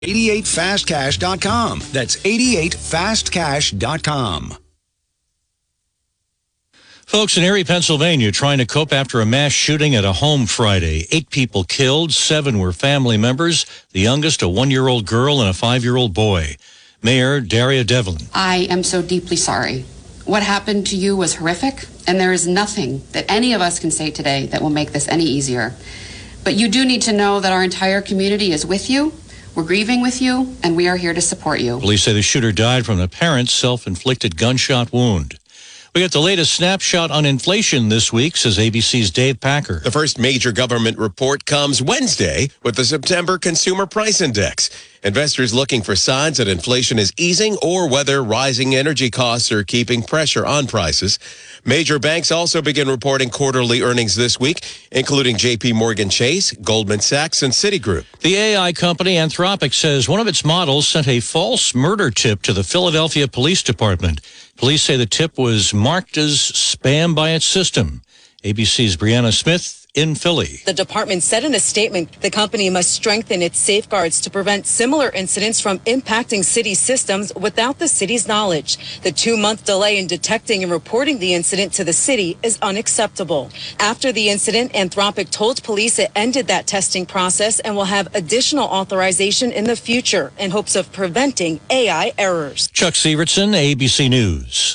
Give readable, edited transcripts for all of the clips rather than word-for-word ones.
88fastcash.com. That's 88fastcash.com. Folks in Erie, Pennsylvania, trying to cope after a mass shooting at a home Friday. 8 people killed, 7 were family members, the youngest a 1-year-old girl and a 5-year-old boy. Mayor Daria Devlin. I am so deeply sorry. What happened to you was horrific, and there is nothing that any of us can say today that will make this any easier. But you do need to know that our entire community is with you. We're grieving with you, and we are here to support you. Police say the shooter died from the parent's self-inflicted gunshot wound. We got the latest snapshot on inflation this week, says ABC's Dave Packer. The first major government report comes Wednesday with the September Consumer Price Index. Investors looking for signs that inflation is easing or whether rising energy costs are keeping pressure on prices. Major banks also begin reporting quarterly earnings this week, including J.P. Morgan Chase, Goldman Sachs, and Citigroup. The AI company Anthropic says one of its models sent a false murder tip to the Philadelphia Police Department. Police say the tip was marked as spam by its system. ABC's Brianna Smith in Philly. The department said in a statement the company must strengthen its safeguards to prevent similar incidents from impacting city systems without the city's knowledge. The 2-month delay in detecting and reporting the incident to the city is unacceptable. After the incident, Anthropic told police it ended that testing process and will have additional authorization in the future in hopes of preventing AI errors. Chuck Severson, ABC News.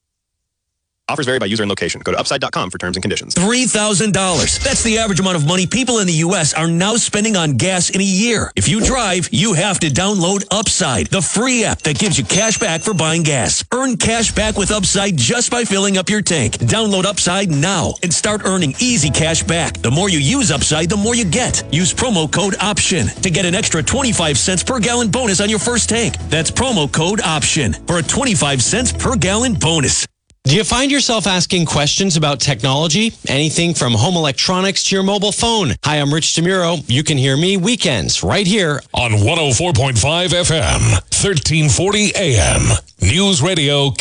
Offers vary by user and location. Go to upside.com for terms and conditions. $3,000. That's the average amount of money people in the U.S. are now spending on gas in a year. If you drive, you have to download Upside, the free app that gives you cash back for buying gas. Earn cash back with Upside just by filling up your tank. Download Upside now and start earning easy cash back. The more you use Upside, the more you get. Use promo code OPTION to get an extra 25 cents per gallon bonus on your first tank. That's promo code OPTION for a 25 cents per gallon bonus. Do you find yourself asking questions about technology? Anything from home electronics to your mobile phone? Hi, I'm Rich DeMuro. You can hear me weekends right here on 104.5 FM, 1340 AM. News Radio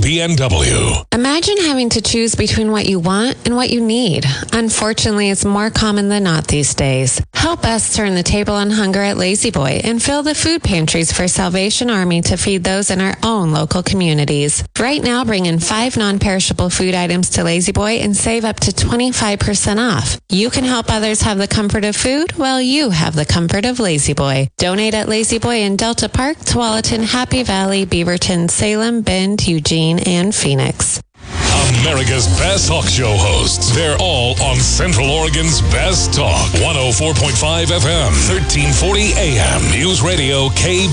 KBNW. Imagine having to choose between what you want and what you need. Unfortunately, it's more common than not these days. Help us turn the table on hunger at Lazy Boy and fill the food pantries for Salvation Army to feed those in our own local communities. Right now, bring in 5 non-perishable food items to Lazy Boy and save up to 25% off. You can help others have the comfort of food while you have the comfort of Lazy Boy. Donate at Lazy Boy in Delta Park, Tualatin, Happy Valley, Beaverton, Salem, Bend, Eugene, and Phoenix. America's best talk show hosts. They're all on Central Oregon's best talk. 104.5 FM, 1340 AM. News Radio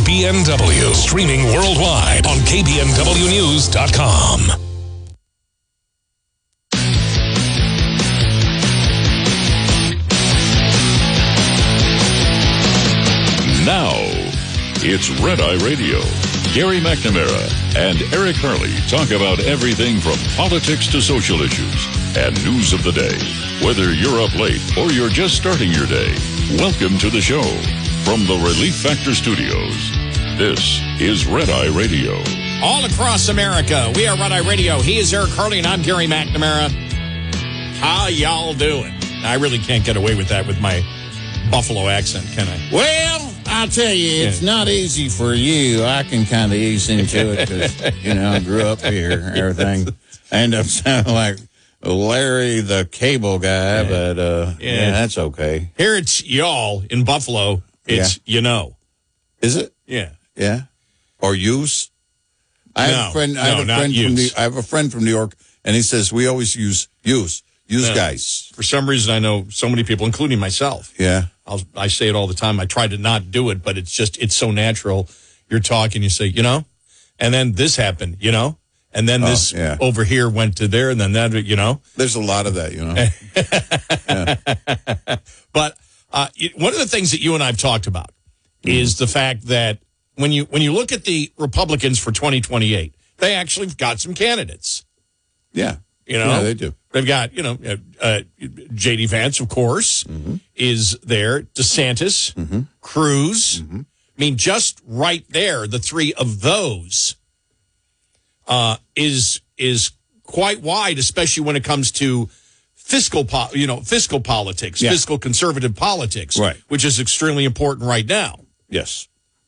KBNW. Streaming worldwide on KBNWnews.com. Now, it's Red Eye Radio. Gary McNamara and Eric Harley talk about everything from politics to social issues and news of the day. Whether you're up late or you're just starting your day, welcome to the show. From the Relief Factor Studios, this is Red Eye Radio. All across America, we are Red Eye Radio. He is Eric Harley and I'm Gary McNamara. How y'all doing? I really can't get away with that with my Buffalo accent, can I? Well, I'll tell you, it's not easy for you. I can kind of ease into it because, I grew up here and everything. I end up sounding like Larry the Cable Guy, but that's okay. Here it's y'all in Buffalo. It's Is it? Yeah. Yeah. Or use? I have a friend from New York, and he says we always use guys. For some reason, I know so many people, including myself. Yeah. I say it all the time. I try to not do it, but it's so natural. You're talking, you say, and then this happened, and then this over here went to there, and then that, There's a lot of that, But one of the things that you and I have talked about is the fact that when you look at the Republicans for 2028, they actually have got some candidates. Yeah. Yeah, they do. They've got, J.D. Vance, of course, is there. DeSantis, Cruz. I mean, just right there, the three of those is quite wide, especially when it comes to fiscal politics, fiscal conservative politics, right, which is extremely important right now. Yes.